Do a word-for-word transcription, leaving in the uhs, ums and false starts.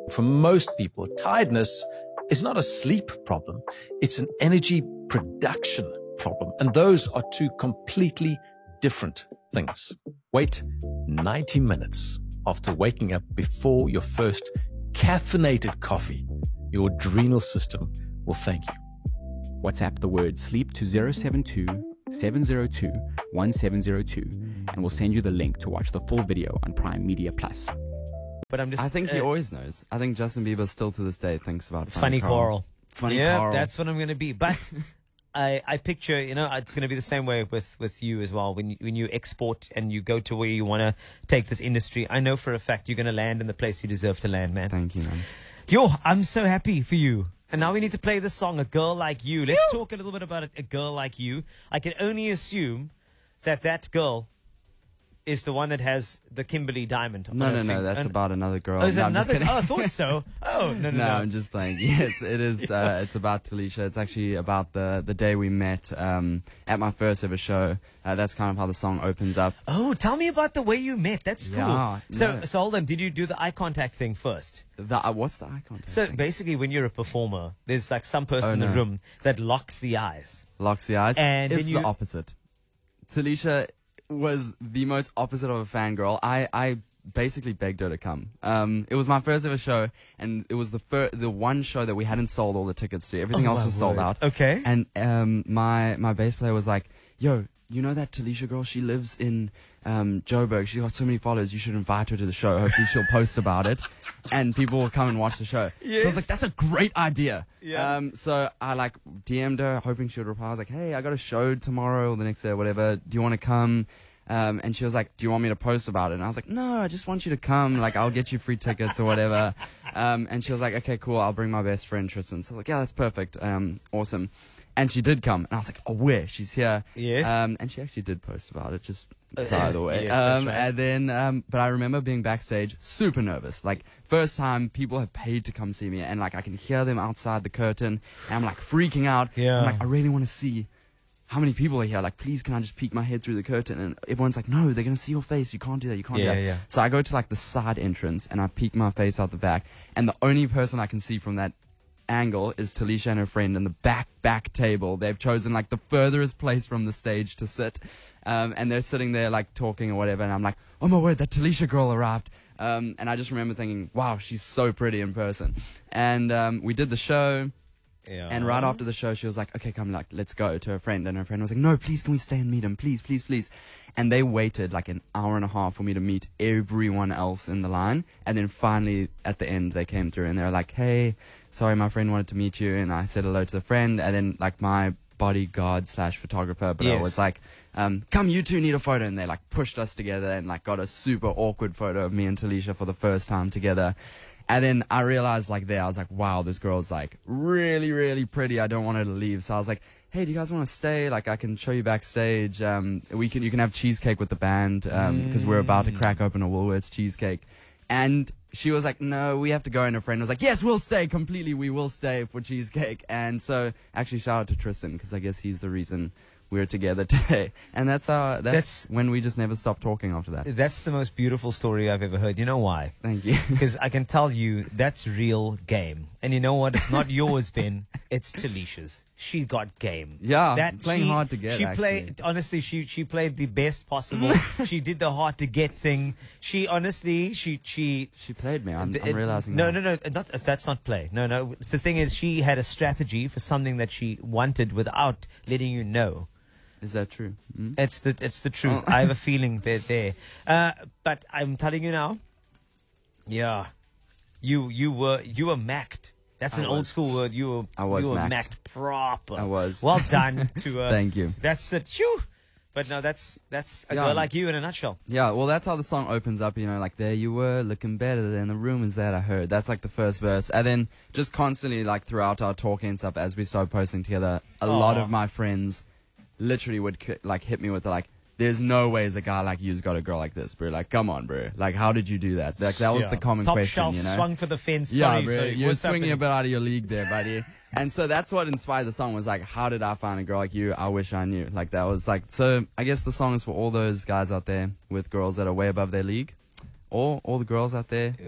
For most people, tiredness is not a sleep problem. It's an energy production problem. And those are two completely different things. Wait ninety minutes after waking up before your first caffeinated coffee. Your adrenal system will thank you. WhatsApp the word sleep to zero seven two, seven zero two, one seven zero two and we'll send you the link to watch the full video on Prime Media Plus. But I'm just. I think uh, he always knows. I think Justin Bieber still to this day thinks about funny, funny Coral. Coral. Funny yeah, Coral. that's what I'm going to be. But I, I picture, you know, it's going to be the same way with, with you as well. When you, when you export and you go to where you want to take this industry, I know for a fact you're going to land in the place you deserve to land, man. Thank you, man. Yo, I'm so happy for you. And now we need to play this song, A Girl Like You. Let's talk a little bit about it, A Girl Like You. I can only assume that that girl is the one that has the Kimberly diamond. No, on her no, no. finger. That's And- about another girl. Oh, is it no, I'm just another? kidding. Oh, I thought so. Oh, no, no, No, no. I'm just playing. Yes, it is. Uh, it's about Talisha. It's actually about the, the day we met um, at my first ever show. Uh, that's kind of how the song opens up. Oh, tell me about the way you met. That's cool. Yeah, so, no. so hold on. Did you do the eye contact thing first? The, uh, what's the eye contact? So thing? basically, when you're a performer, there's like some person Oh, in the no. room that locks the eyes. Locks the eyes. And it's then you- the opposite. Talisha was the most opposite of a fangirl. I, I basically begged her to come. Um, it was my first ever show, and it was the fir- the one show that we hadn't sold all the tickets to. Everything Oh, else my was sold word. out. Okay. And um, my my bass player was like, "Yo, you know that Talisha girl? She lives in um, Joburg. She's got so many followers. You should invite her to the show. Hopefully she'll post about it, and people will come and watch the show." So I Yes. was like, "That's a great idea." Yeah. Um, so I like D M'd her, hoping she would reply. I was like, "Hey, I got a show tomorrow or the next day or whatever. Do you want to come?" Um, and she was like, "Do you want me to post about it?" And I was like, "No, I just want you to come. Like, I'll get you free tickets or whatever." Um, and she was like, "Okay, cool. I'll bring my best friend Tristan." So I was like, "Yeah, that's perfect. Um, awesome." And she did come, and I was like, "Oh, where? She's here." Yes. Um, and she actually did post about it, just Uh, by the way. yes, that's um, right. and then, um, but I remember being backstage, super nervous. Like, first time people have paid to come see me, and like I can hear them outside the curtain, and I'm like freaking out. Yeah. I'm like, I really want to see how many people are here. Like, please, can I just peek my head through the curtain? And everyone's like, no, they're gonna see your face. You can't do that. You can't Yeah, do that. yeah. So I go to like the side entrance, and I peek my face out the back, and the only person I can see from that angle is Talisha and her friend in the back back table. They've chosen like the furthest place from the stage to sit, um, and they're sitting there like talking or whatever. And I'm like, oh my word, that Talisha girl arrived. Um, and I just remember thinking, wow, she's so pretty in person. And um, we did the show. Yeah. And right after the show, she was like, okay, come, like, let's go, to her friend. And her friend was like, no, please, can we stay and meet him? Please, please, please. And they waited like an hour and a half for me to meet everyone else in the line. And then finally, at the end, they came through and they were like, hey, sorry, my friend wanted to meet you. And I said hello to the friend. And then, like, my bodyguard slash photographer, but I Yes. was like, um, come, you two need a photo. And they, like, pushed us together and, like, got a super awkward photo of me and Talisha for the first time together. And then I realized, like, there, I was like, wow, this girl's, like, really, really pretty. I don't want her to leave. So I was like, hey, do you guys want to stay? Like, I can show you backstage. Um, we can, you can have cheesecake with the band, um, because we're about to crack open a Woolworths cheesecake. And she was like, no, we have to go. And her friend was like, yes, we'll stay completely. We will stay for cheesecake. And so, actually, shout out to Tristan, because I guess he's the reason we're together today. And that's how, that's, That's- when we just never stopped talking after that. That's the most beautiful story I've ever heard. You know why? Thank you. Because I can tell you that's real game. And you know what? It's not yours, Ben. It's Talisha's. She got game. Yeah, playing hard to get, She actually. played, honestly, she, she played the best possible. She did the hard to get thing. She, honestly, she, she, She played me. I'm, The- I'm it- realizing No, now. no, no. Not, that's not play. No, no. The thing is, she had a strategy for something that she wanted without letting you know. Is that true? Mm? It's the it's the truth. Oh. I have a feeling they're there. Uh, but I'm telling you now. Yeah, you you were you were macked. That's I an old was. school word. You were I was you were macked. macked proper. I was. Well done to. Uh, Thank you. That's it. Phew. But no, that's that's a Yeah. girl like you in a nutshell. Yeah, well, that's how the song opens up, you know, like, there you were, looking better than the rumors that I heard. That's, like, the first verse. And then just constantly, like, throughout our talking and stuff, as we started posting together, a lot Aw. of my friends literally would, ki- like, hit me with, the, like, there's no ways a guy like you's got a girl like this, bro. Like, come on, bro. Like, how did you do that? Like, that was Yeah. the common Top question, shelf you know? swung for the fence. Yeah, sorry, bro. sorry. You're What's swinging happening? a bit out of your league there, buddy. And so that's what inspired the song, was like, how did I find a girl like you? I wish I knew. Like, that was like, so I guess the song is for all those guys out there with girls that are way above their league, or all the girls out there